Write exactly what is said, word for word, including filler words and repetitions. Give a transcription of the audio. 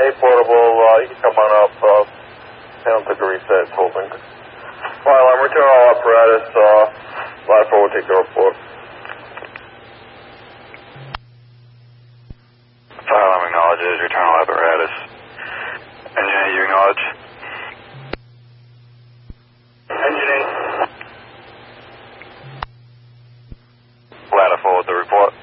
A portable, uh, you can come on up. Uh, Sound took a reset, it's holding. Fire alarm, return all apparatus. Uh, Line four will take the report. Fire alarm acknowledges, return all apparatus. Engine eight, you acknowledge? Engine eight. Ladder forward the report.